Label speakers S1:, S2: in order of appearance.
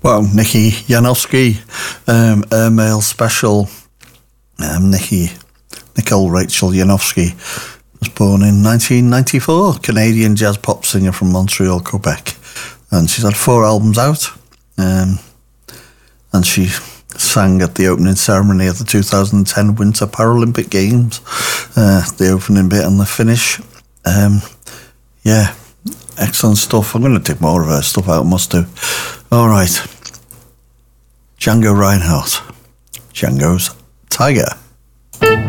S1: Well, Nikki Janowski, Airmail Special. Nicole Rachel Janowski was born in 1994, Canadian jazz pop singer from Montreal, Quebec. And she's had 4 albums out. And she sang at the opening ceremony of the 2010 Winter Paralympic Games. The opening bit and the finish. Yeah, excellent stuff. I'm going to take more of her stuff out, must do. All right. Django Reinhardt. Django's Tiger.